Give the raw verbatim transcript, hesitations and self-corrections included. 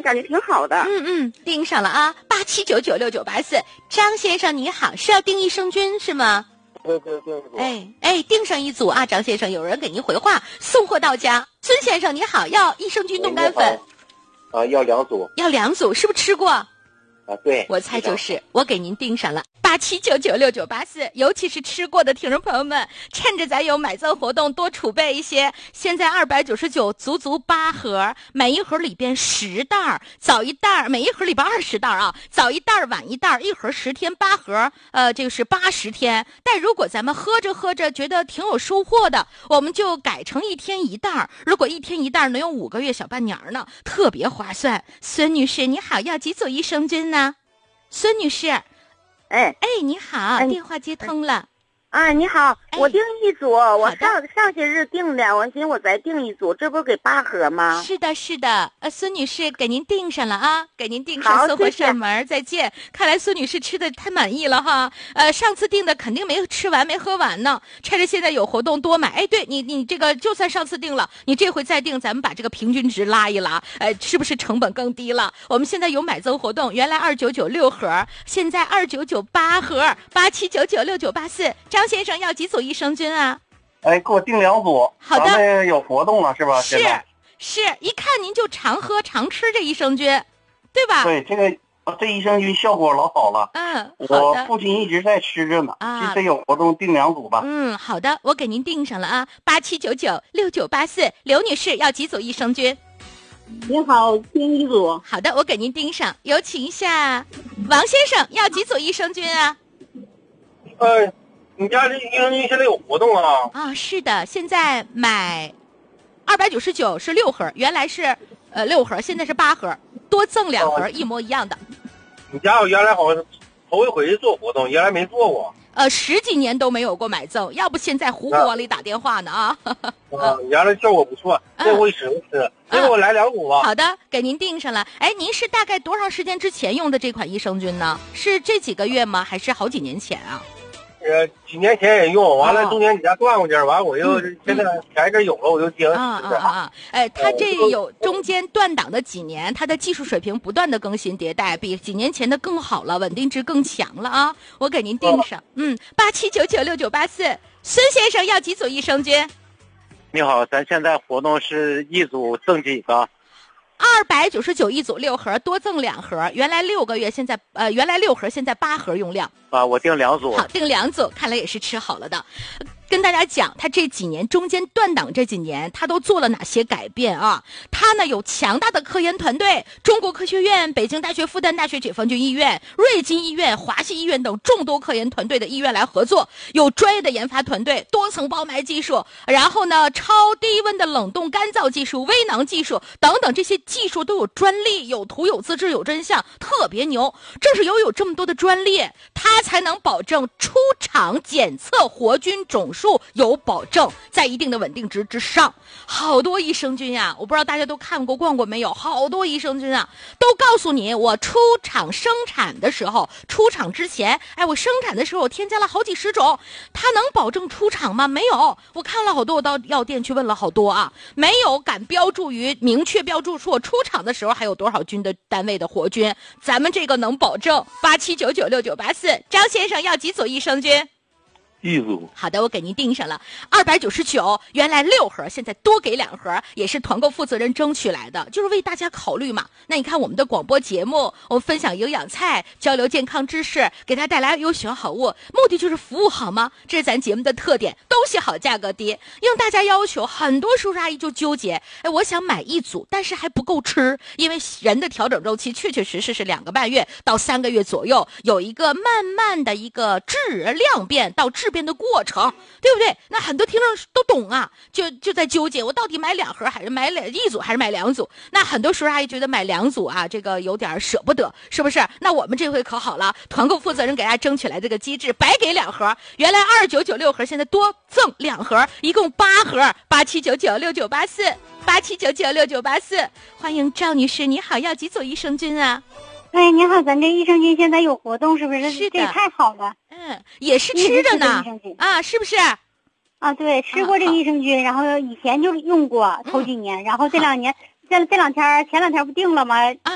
感觉挺好的。 嗯嗯，订上了啊，八七九九六九八四。张先生你好，是要订益生菌是吗？ 对对对。 哎哎，订上一组啊，张先生，有人给您回话，送货到家。孙先生你好，要益生菌冻干粉。 啊，要两组。 要两组，是不是吃过？ 啊，对， 我猜就是，我给您订上了八七九九六九八四。尤其是吃过的听众朋友们，趁着咱有买赠活动，多储备一些。现在二百九十九，足足八盒，每一盒里边十袋，早一袋，每一盒里边二十袋啊，早一袋晚一袋，一盒十天，八盒，呃，这个是八十天。但如果咱们喝着喝着觉得挺有收获的，我们就改成一天一袋。如果一天一袋能有五个月小半年呢，特别划算。孙女士你好，要几组益生菌呢？孙女士， 哎哎，你好， 哎电话接通了。 啊，你好， 哎我订一组，我好的上上些日订的，我寻思我再订一组，这不是给八盒吗？ 是的，是的，呃，孙女士给您订上了啊，给您订好上，送货谢谢上门，再见。看来孙女士吃的太满意了哈，呃，上次订的肯定没吃完，没喝完呢。趁着现在有活动，多买。哎，对你，你这个就算上次订了，你这回再订，咱们把这个平均值拉一拉，呃，是不是成本更低了？我们现在有买赠活动，原来二九九六盒，现在二九九八盒，八七九九六九八四。张先生要几组益生菌啊？ 哎，给我订两组。 好的咱们有活动了是吧？ 是现在是，一看您就常喝常吃这益生菌，对吧？ 对这个这益生菌效果老好了。 嗯，好我的。 父亲一直在吃着呢。 啊这有活动订两组吧。 嗯，好的，我给您订上了啊，八七九九六九八四。刘女士要几组益生菌？ 您好，订一组。 好的，我给您订上。有请一下王先生，要几组益生菌啊？ 呃，你家这益生菌现在有活动啊？ 啊，是的，现在买二百九十九是六盒，原来是呃六盒，现在是八盒，多赠两盒，一模一样的。 你家我原来好像头一回做活动，原来没做过。 呃，十几年都没有过买赠，要不现在胡胡往里打电话呢啊！ 啊，原来效果不错，这回使不吃？这给我来两组吧。 好的，给您订上了。哎，您是大概多长时间之前用的这款益生菌呢？是这几个月吗？还是好几年前啊？ 呃，几年前也用，完了中间你家断过劲儿，完了我又嗯现在前一阵有了，我就接着啊吃啊啊！哎，它这有中间断档的几年，它的技术水平不断的更新迭代，比几年前的更好了，稳定值更强了啊！我给您订上，嗯，八七九九六九八四。孙先生要几组益生菌？ 你好，咱现在活动是一组赠几个？ 二百九十九一组六盒，多赠两盒。原来六个月，现在呃，原来六盒，现在八盒用量。 啊，我订两组。 好，订两组，看来也是吃好了的。跟大家讲，他这几年中间断档这几年，他都做了哪些改变啊？他呢有强大的科研团队，中国科学院、北京大学、复旦大学解放军医院、瑞金医院、华西医院等众多科研团队的医院来合作，有专业的研发团队、多层包埋技术，然后呢超低温的冷冻干燥技术、微囊技术等等，这些技术都有专利，有图有资质有真相，特别牛。正是由于有这么多的专利，它才能保证出厂检测活菌种数有保证，在一定的稳定值之上。好多益生菌啊，我不知道大家都看过逛过没有，好多益生菌啊都告诉你，我出厂生产的时候，出厂之前，哎，我生产的时候我添加了好几十种，它能保证出厂吗？没有。我看了好多，我到药店去问了好多啊，没有敢标注于明确标注出我出厂的时候还有多少菌的单位的活菌，咱们这个能保证。八七九九六九八四。张先生要几组益生菌？ 一组。 好的，我给您订上了，二百九十九，原来六盒，现在多给两盒，也是团购负责人争取来的，就是为大家考虑嘛。那你看我们的广播节目，我们分享营养菜，交流健康知识，给大家带来优选好物，目的就是服务好吗？这是咱节目的特点，东西好，价格低。应大家要求，很多叔叔阿姨就纠结，哎，我想买一组，但是还不够吃，因为人的调整周期确确实实是两个半月到三个月左右，有一个慢慢的一个质量变到质变的过程，对不对？那很多听众都懂啊，就就在纠结，我到底买两盒还是买两一组还是买两组？那很多叔叔阿姨觉得买两组啊，这个有点舍不得，是不是？那我们这回可好了，团购负责人给大家争取来这个机制，白给两盒，原来二九九六盒，现在多赠两盒，一共八盒，八七九九六九八四，八七九九六九八四。欢迎赵女士，你好，要几组益生菌啊？ 哎，你好，咱这益生菌现在有活动，是不是？ 是的， 这也太好了。 嗯，也是吃着呢啊，是不是？ 啊，对，吃过这个益生菌，然后以前就用过头几年，然后这两年，这这两天前两天不定了吗？